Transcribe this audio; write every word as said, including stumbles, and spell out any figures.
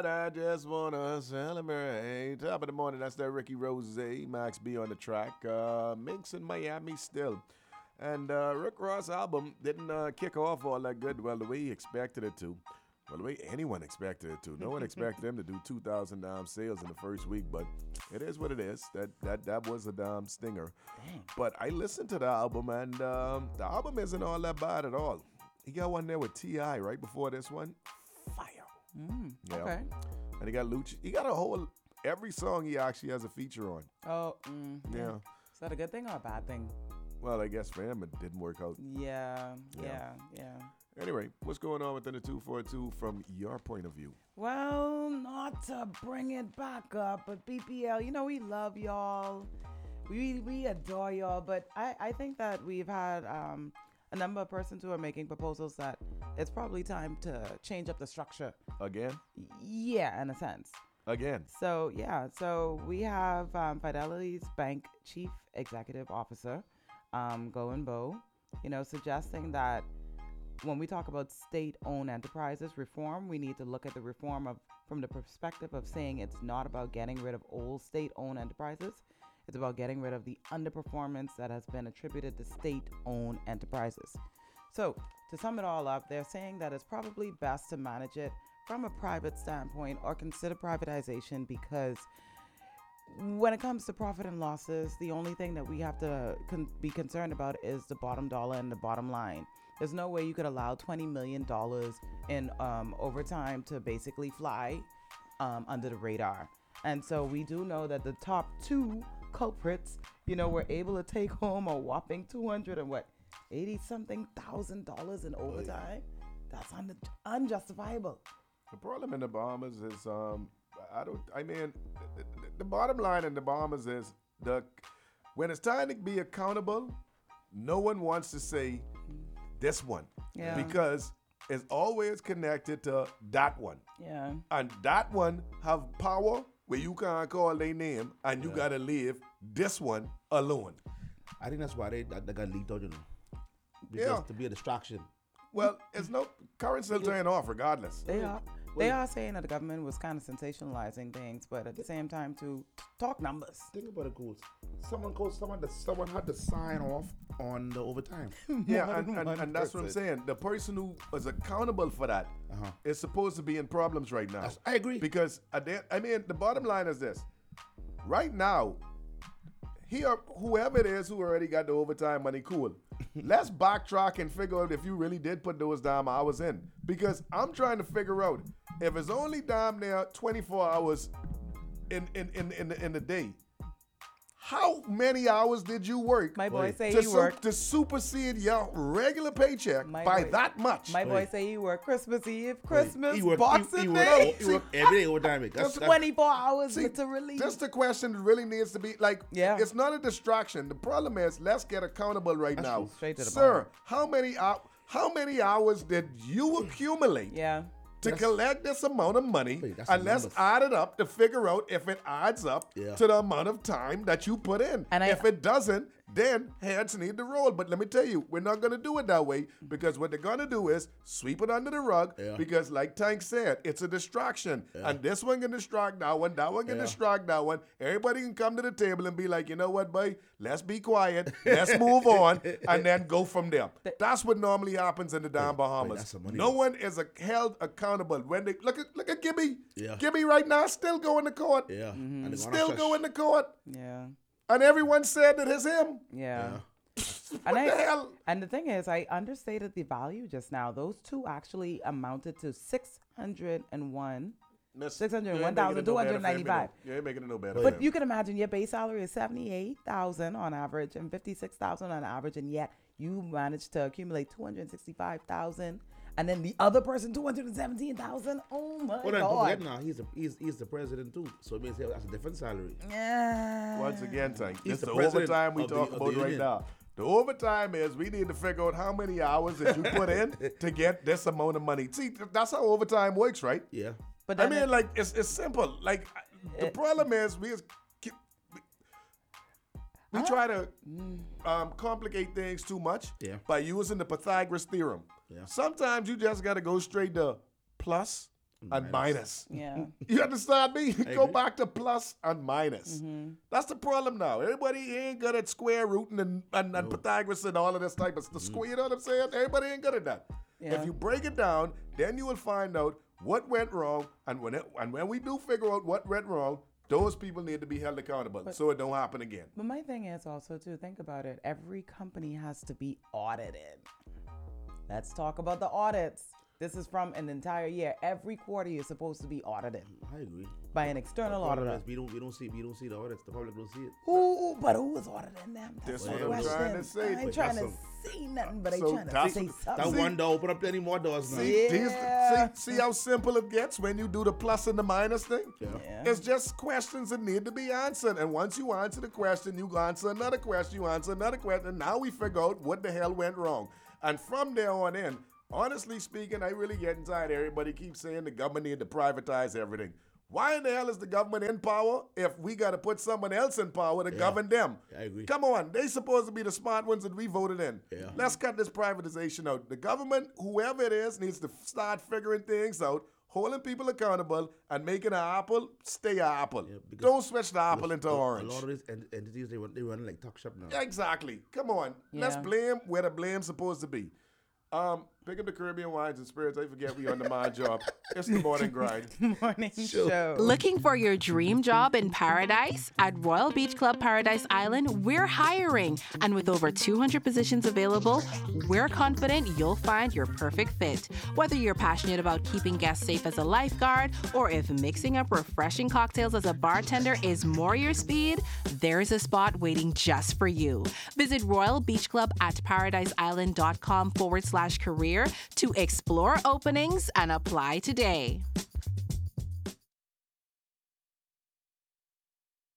Lord, I just wanna celebrate. Top of the morning, that's that Ricky Rose, Max B on the track. Uh, Minx in Miami still. And uh, Rick Ross' album didn't uh, kick off all that good, well, the way he expected it to. Well, the way anyone expected it to. No one expected him to do two thousand um, sales in the first week, but it is what it is. That that that was a damn stinger. Dang. But I listened to the album, and um, the album isn't all that bad at all. He got one there with T I right before this one. Fire. Mm, Yeah. Okay. And he got Lucci. He got a whole, every song he actually has a feature on. Oh, mm, Yeah. Is that a good thing or a bad thing? Well, I guess for him it didn't work out. Yeah, Yeah. yeah, yeah. Anyway, what's going on within the two forty-two from your point of view? Well, not to bring it back up, but B P L, you know, we love y'all. We we adore y'all, but I, I think that we've had um, a number of persons who are making proposals that it's probably time to change up the structure. Again? Yeah, in a sense. Again. So, yeah, so we have um, Fidelity's Bank Chief Executive Officer, um, Goen Bo, you know, suggesting that when we talk about state-owned enterprises reform, we need to look at the reform of from the perspective of saying it's not about getting rid of old state-owned enterprises. It's about getting rid of the underperformance that has been attributed to state-owned enterprises. So, to sum it all up, they're saying that it's probably best to manage it from a private standpoint or consider privatization, because when it comes to profit and losses, the only thing that we have to con- be concerned about is the bottom dollar and the bottom line. There's no way you could allow twenty million dollars in um, overtime to basically fly um, under the radar. And so we do know that the top two culprits, you know, were able to take home a whopping two hundred and what, eighty something thousand dollars in overtime. That's un- unjustifiable. The problem in the Bahamas is, um, I don't, I mean, the, the, the bottom line in the Bahamas is the when it's time to be accountable, no one wants to say this one, Yeah. because it's always connected to that one, Yeah. and that one have power where you can't call their name, and you Yeah. gotta leave this one alone. I think that's why they that, that got leaked out, you know. Because Yeah. to be a distraction. Well, it's no current still turning off regardless. They are. They are saying that the government was kind of sensationalizing things, but at the same time, to talk numbers. Think about it, Coles. Someone goes, someone that someone had to sign off on the overtime. Yeah, More and, than and, one and that's what I'm person. saying. The person who was accountable for that Uh-huh. is supposed to be in problems right now. That's- I agree. Because, at the- I mean, the bottom line is this. Right now, here, whoever it is who already got the overtime money, cool. Let's backtrack and figure out if you really did put those damn hours in. Because I'm trying to figure out if it's only damn near twenty-four hours in, in, in, in, the, in the day. How many hours did you work My boy Wait. say to, he su- worked. to supersede your regular paycheck My by boy- that much? My boy Wait. say he worked Christmas Eve, Christmas, he worked, Boxing he, he Day, worked, he worked every day overtime. That's, that's, twenty-four hours See, literally. Just the question really needs to be like, Yeah. it's not a distraction. The problem is, let's get accountable right That's now. true. Straight to the Sir, bottom. how many hou- how many hours did you accumulate Yeah. to That's- collect this amount of money? Wait, that's and the let's numbers. add it up to figure out if it adds up Yeah. to the amount of time that you put in. And I- if it doesn't, then heads need to roll. But let me tell you, we're not going to do it that way, because what they're going to do is sweep it under the rug, Yeah. because like Tank said, it's a distraction. Yeah. And this one can distract that one, that one can Yeah. distract that one. Everybody can come to the table and be like, you know what, boy, let's be quiet, let's move on, and then go from there. That's what normally happens in the damn Bahamas. that's some money. No one is a, held accountable. When they look at look at Gibby. Yeah. Gibby right now still going to court. Yeah. And they're Still gonna going to court. Yeah. And everyone said that it's him. Yeah. Yeah. What And the I, hell? and the thing is, I understated the value just now. Those two actually amounted to six hundred and one. six hundred one thousand two hundred ninety-five. You ain't making it no better. But you can imagine your base salary is seventy-eight thousand on average and fifty-six thousand on average, and yet you managed to accumulate two hundred sixty-five thousand, and then the other person two hundred seventeen thousand. Oh my Well, then, don't forget god! now, he's, a, he's, he's the president too. So it means he- that's a different salary. Yeah. Once again, Tank, He's this the the president overtime we of the- talk of about the right union. now. The overtime is we need to figure out how many hours that you put in to get this amount of money. See, th- that's how overtime works, right? Yeah. But I then mean, it- like it's it's simple. Like I- the It- problem is we is, we, we try to um, complicate things too much Yeah. by using the Pythagoras theorem. Yeah. Sometimes you just got to go straight to plus and minus. Yeah. You understand me? Go agree. back to plus and minus. Mm-hmm. That's the problem now. Everybody ain't good at square rooting and, and, and Pythagoras and all of this type of the square. You know what I'm saying? Everybody ain't good at that. Yeah. If you break it down, then you will find out what went wrong, and when it, and when we do figure out what went wrong, those people need to be held accountable so it don't happen again. But my thing is also too, think about it. Every company has to be audited. Let's talk about the audits. This is from an entire year. Every quarter you're supposed to be audited I agree. by an external The problem auditor. is we don't we don't see we don't see the audits. The public don't see it. Ooh, but who was auditing them? That's This the what I'm question. trying to say, I ain't but trying to that's say nothing, but I so trying to that's- say That something. one door open up to any more doors now. See, these- Yeah. see, see how simple it gets when you do the plus and the minus thing? Yeah. Yeah. It's just questions that need to be answered. And once you answer the question, you answer another question, you answer another question. Now we figure out what the hell went wrong. And from there on in, honestly speaking, I really getting tired. Everybody keeps saying the government need to privatize everything. Why in the hell is the government in power if we got to put someone else in power to govern them? I agree. Come on, they supposed to be the smart ones that we voted in. Yeah. Let's cut this privatization out. The government, whoever it is, needs to start figuring things out, holding people accountable, and making an apple stay an apple. Yeah, because Don't switch the apple into a, orange. A lot of these ent- entities they run they run like talk shop now. Exactly. Come on. Let's Yeah. blame where the blame's supposed to be. Um, pick up the Caribbean wines and spirits. I forget we on the mind job. It's the morning grind. Morning show. Looking for your dream job in paradise? At Royal Beach Club Paradise Island, we're hiring. And with over two hundred positions available, we're confident you'll find your perfect fit. Whether you're passionate about keeping guests safe as a lifeguard, or if mixing up refreshing cocktails as a bartender is more your speed, there's a spot waiting just for you. Visit Royal Beach Club at paradiseisland.com forward slash career to explore openings and apply today.